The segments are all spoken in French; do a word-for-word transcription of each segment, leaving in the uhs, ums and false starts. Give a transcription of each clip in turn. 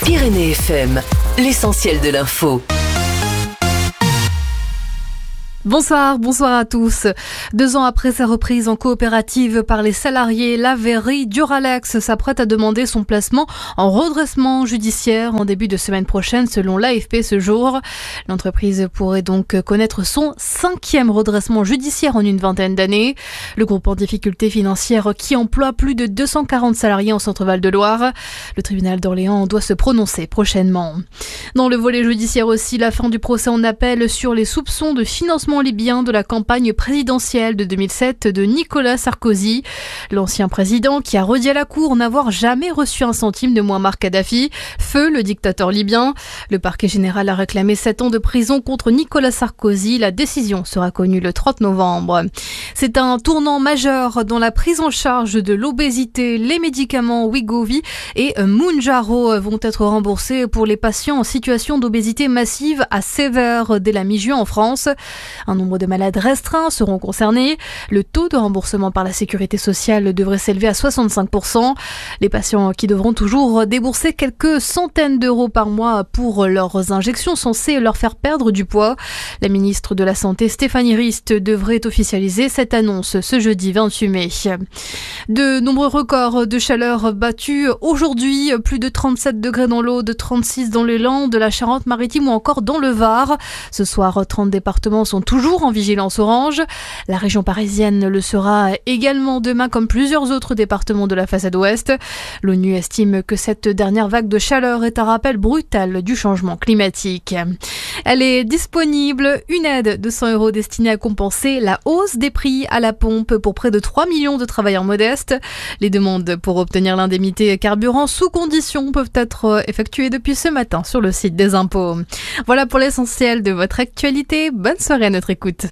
Pyrénées F M, l'essentiel de l'info. Bonsoir, bonsoir à tous. Deux ans après sa reprise en coopérative par les salariés, la verrerie Duralex s'apprête à demander son placement en redressement judiciaire en début de semaine prochaine, selon l'A F P ce jour. L'entreprise pourrait donc connaître son cinquième redressement judiciaire en une vingtaine d'années. Le groupe en difficulté financière qui emploie plus de deux cent quarante salariés en Centre-Val de Loire. Le tribunal d'Orléans doit se prononcer prochainement. Dans le volet judiciaire aussi, la fin du procès en appel sur les soupçons de financement libyen de la campagne présidentielle de deux mille sept de Nicolas Sarkozy. L'ancien président qui a redit à la cour n'avoir jamais reçu un centime de Mouammar Kadhafi, feu le dictateur libyen. Le parquet général a réclamé sept ans de prison contre Nicolas Sarkozy. La décision sera connue le trente novembre. C'est un tournant majeur dans la prise en charge de l'obésité. Les médicaments Wegovy et Mounjaro vont être remboursés pour les patients en situation d'obésité massive à sévère dès la mi-juin en France. Un nombre de malades restreints seront concernés. Le taux de remboursement par la sécurité sociale devrait s'élever à soixante-cinq pour cent. Les patients qui devront toujours débourser quelques centaines d'euros par mois pour leurs injections censées leur faire perdre du poids. La ministre de la Santé, Stéphanie Rist, devrait officialiser cette annonce ce jeudi vingt-huit mai. De nombreux records de chaleur battus aujourd'hui. Plus de trente-sept degrés dans l'Aude, trente-six dans les Landes, de la Charente-Maritime ou encore dans le Var. Ce soir, trente départements sont toujours en vigilance orange. La région parisienne le sera également demain, comme plusieurs autres départements de la façade ouest. L'ONU estime que cette dernière vague de chaleur est un rappel brutal du changement climatique. Elle est disponible, une aide de cent euros destinée à compenser la hausse des prix à la pompe pour près de trois millions de travailleurs modestes. Les demandes pour obtenir l'indemnité carburant sous condition peuvent être effectuées depuis ce matin sur le site des impôts. Voilà pour l'essentiel de votre actualité. Bonne soirée à notre écoute.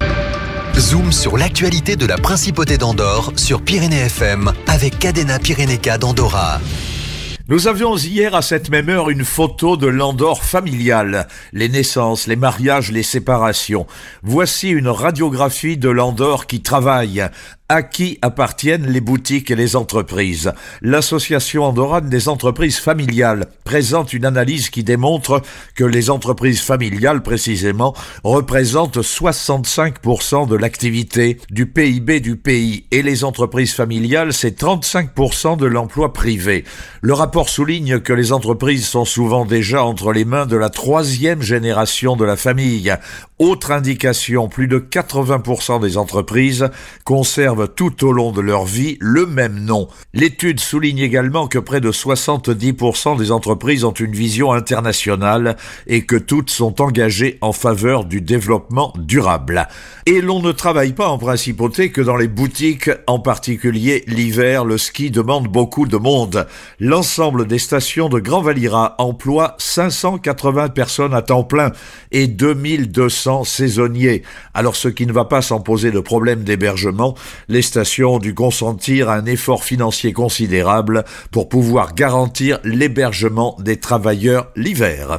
Zoom sur l'actualité de la Principauté d'Andorre sur Pyrénées F M avec Cadena Pyrénéka d'Andorra. Nous avions hier à cette même heure une photo de l'Andorre familiale, les naissances, les mariages, les séparations. Voici une radiographie de l'Andorre qui travaille. À qui appartiennent les boutiques et les entreprises? L'Association andorrane des entreprises familiales présente une analyse qui démontre que les entreprises familiales, précisément, représentent soixante-cinq pour cent de l'activité du P I B du pays. Et les entreprises familiales, c'est trente-cinq pour cent de l'emploi privé. Le rapport souligne que les entreprises sont souvent déjà entre les mains de la troisième génération de la famille. Autre indication, plus de quatre-vingts pour cent des entreprises conservent tout au long de leur vie le même nom. L'étude souligne également que près de soixante-dix pour cent des entreprises ont une vision internationale et que toutes sont engagées en faveur du développement durable. Et l'on ne travaille pas en principauté que dans les boutiques, en particulier l'hiver, le ski demande beaucoup de monde. L'ensemble des stations de Grand Valira emploie cinq cent quatre-vingts personnes à temps plein et deux mille deux cents saisonniers. Alors ce qui ne va pas sans poser de problème d'hébergement, les stations ont dû consentir un effort financier considérable pour pouvoir garantir l'hébergement des travailleurs l'hiver.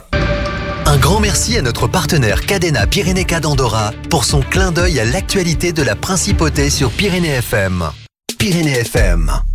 Un grand merci à notre partenaire Cadena Pyrénéka d'Andorra pour son clin d'œil à l'actualité de la Principauté sur Pyrénées F M. Pyrénées F M.